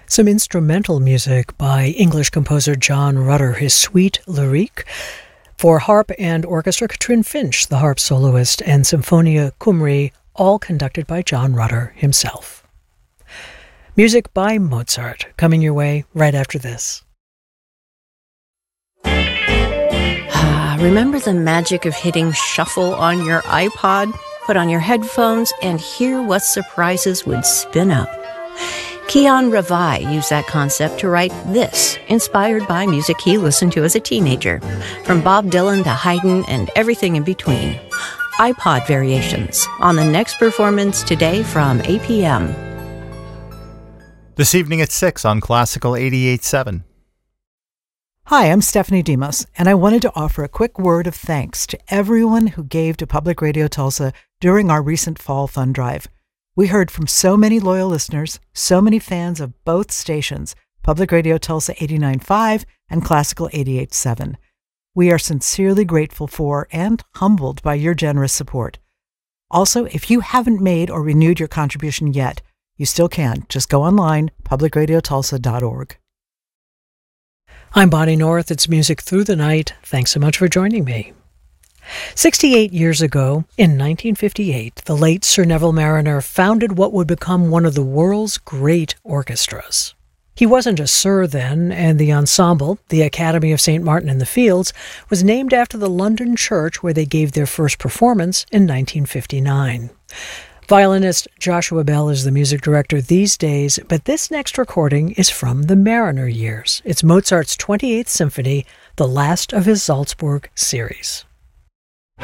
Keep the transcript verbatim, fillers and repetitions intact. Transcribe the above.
Some instrumental music by English composer John Rutter, his Suite Lyrique. For harp and orchestra, Katrin Finch, the harp soloist, and Symphonia Cymru, all conducted by John Rutter himself. Music by Mozart, coming your way right after this. Ah, remember the magic of hitting shuffle on your iPod? Put on your headphones and hear what surprises would spin up. Keon Ravai used that concept to write this, inspired by music he listened to as a teenager, from Bob Dylan to Haydn and everything in between. iPod Variations, on the next performance today from A P M. This evening at six on Classical eighty-eight point seven. Hi, I'm Stephanie Demos, and I wanted to offer a quick word of thanks to everyone who gave to Public Radio Tulsa during our recent fall fund drive. We heard from so many loyal listeners, so many fans of both stations, Public Radio Tulsa eighty-nine point five and Classical eighty-eight point seven. We are sincerely grateful for and humbled by your generous support. Also, if you haven't made or renewed your contribution yet, you still can. Just go online, public radio tulsa dot org. I'm Bonnie North. It's Music Through the Night. Thanks so much for joining me. sixty-eight years ago, in nineteen fifty-eight, the late Sir Neville Marriner founded what would become one of the world's great orchestras. He wasn't a Sir then, and the ensemble, the Academy of Saint Martin in the Fields, was named after the London church where they gave their first performance in nineteen fifty-nine. Violinist Joshua Bell is the music director these days, but this next recording is from the Marriner years. It's Mozart's twenty-eighth Symphony, the last of his Salzburg series.